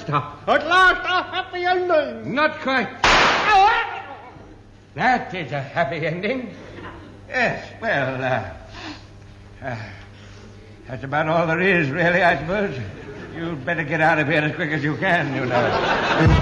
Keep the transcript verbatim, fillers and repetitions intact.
Stop. At last, a happy ending. Not quite. That is a happy ending. Yes, well, uh, uh, that's about all there is, really, I suppose. You'd better get out of here as quick as you can, you know.